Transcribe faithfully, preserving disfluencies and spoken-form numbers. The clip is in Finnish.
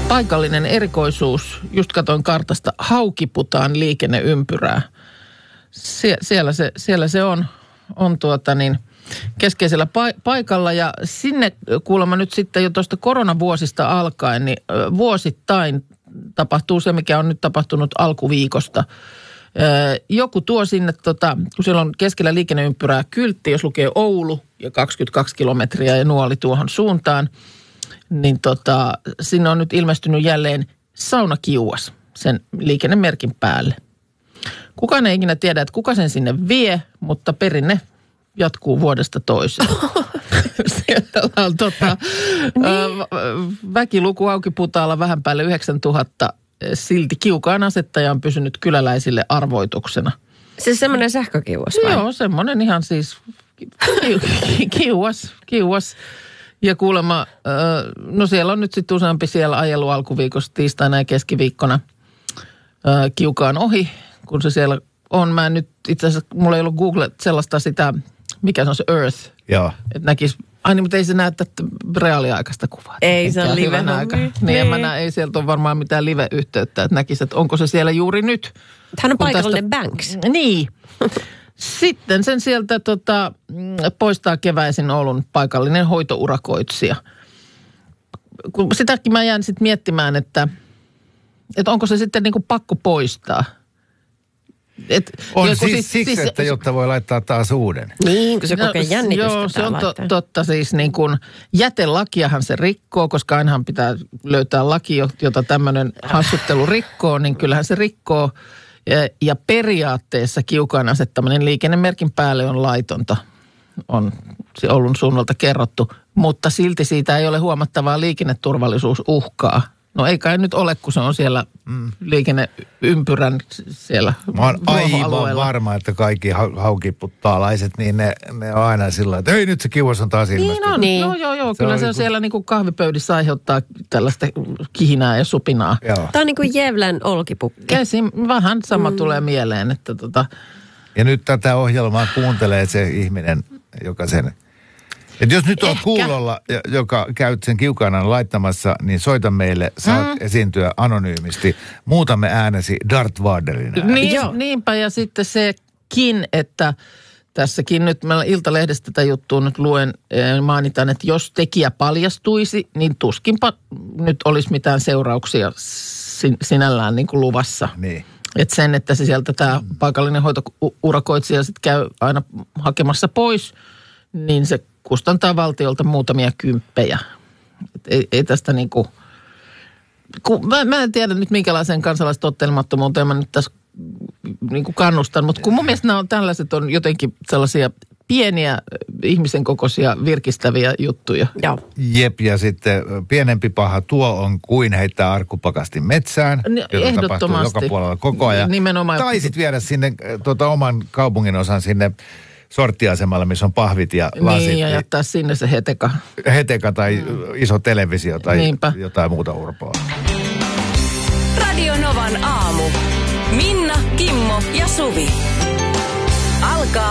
paikallinen erikoisuus, just katoin kartasta, Haukiputaan liikenneympyrää. Sie- siellä, se, siellä se on, on tuota niin, keskeisellä pa- paikalla ja sinne kuulemma nyt sitten jo tuosta koronavuosista alkaen, niin ö, vuosittain tapahtuu se, mikä on nyt tapahtunut alkuviikosta. Ö, joku tuo sinne, tota, kun siellä on keskellä liikenneympyrää kyltti, jos lukee Oulu ja kaksikymmentäkaksi kilometriä ja nuoli tuohon suuntaan, niin tota, sinne on nyt ilmestynyt jälleen saunakiuas sen liikennemerkin päälle. Kukaan ei ikinä tiedä, että kuka sen sinne vie, mutta perinne jatkuu vuodesta toiseen. Siellä on tota, niin. väkiluku Haukiputaalla vähän päälle yhdeksäntuhatta. Silti kiukaan asettaja on pysynyt kyläläisille arvoituksena. Siis semmoinen sähkökiuas vai? Joo, semmoinen ihan siis kiuas, kiuas. Ja kuulemma, no siellä on nyt sitten useampi siellä ajelu alkuviikosta tiistaina ja keskiviikkona kiukaan ohi, kun se siellä on. Mä nyt itse asiassa, mulla ei ollut Google sellaista sitä, mikä se on se Earth. Joo. Että näkisi, aina, mutta ei se näytä reaaliaikaista kuvaa. Ei se on live. Niin, niin. mä näen, ei sieltä ole varmaan mitään live-yhteyttä, että näkisi, että onko se siellä juuri nyt. Hän on paikallinen tästä, Banks. Niin. Sitten sen sieltä tota, poistaa keväisin Oulun paikallinen hoitourakoitsija. Kun sitäkin mä jään sitten miettimään, että, että onko se sitten niin kuin pakko poistaa. Et, on siis, siis siksi, siis, että jotta voi laittaa taas uuden. Niin, kun se kokee no, jännitystä. Joo, se on to, totta siis niin kuin jätelakiahan se rikkoo, koska ainahan pitää löytää laki, jota tämmöinen hassuttelu rikkoo, niin kyllähän se rikkoo. Ja, ja periaatteessa kiukaan asettaminen liikennemerkin päälle on laitonta, on Oulun suunnalta kerrottu, mutta silti siitä ei ole huomattavaa liikenneturvallisuusuhkaa. No ei kai nyt ole, kun se on siellä mm. liikenneympyrän siellä Mä oon aivan varma, että kaikki haukiputaalaiset, niin ne, ne on aina sillä että hei nyt se kiuas on taas ilmestynyt. Niin on, niin. joo joo joo, se kyllä on se on niin kuin siellä niin kuin kahvipöydissä aiheuttaa tällaista kihinää ja supinaa. Joo. Tämä on niin kuin Jevlän olkipukki. Esim, vähän sama mm. tulee mieleen, että tota. Ja nyt tätä ohjelmaa kuuntelee se ihminen, joka sen. Että jos nyt on kuulolla, joka käyt sen kiukanan laittamassa, niin soita meille, saat mm. esiintyä anonyymisti. Muutamme äänesi Darth Vaderina. Niin, joo. Niinpä ja sitten sekin, että tässäkin nyt mä Iltalehdestä tätä juttua nyt luen, mainitaan, että jos tekijä paljastuisi, niin tuskinpa nyt olisi mitään seurauksia sinällään niin kuin luvassa. Niin. Että sen, että se sieltä tämä paikallinen hoitourakoitsija sitten käy aina hakemassa pois, niin se kustantaa valtiolta muutamia kymppejä. Ei, ei tästä niinku, kun, mä, mä en tiedä nyt minkälaisen kansalaistottelemattomuuteen mä nyt tässä niinku kannustan, mutta kun mun mielestä nämä on tällaiset on jotenkin sellaisia pieniä ihmisen kokoisia virkistäviä juttuja. Joo. Jep, ja sitten pienempi paha tuo on kuin heittää arkkupakasti metsään, jota tapahtuu joka puolella koko ajan. Nimenomaan. Tai sitten viedä sinne tuota, oman kaupungin osan sinne sorttiasemalla, missä on pahvit ja lasit. Niin, ja jättää sinne se heteka. Heteka tai iso televisio tai Niinpä. Jotain muuta urpoa. Radio Novan aamu. Minna, Kimmo ja Suvi. Alkaa